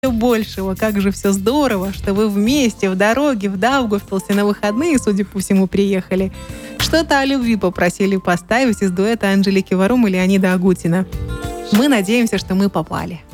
большего. Как же все здорово, что вы вместе в дороге в Даугавпилсе на выходные, судя по всему, приехали. Что-то о любви попросили поставить из дуэта Анжелики Варум и Леонида Агутина. Мы надеемся, что мы попали.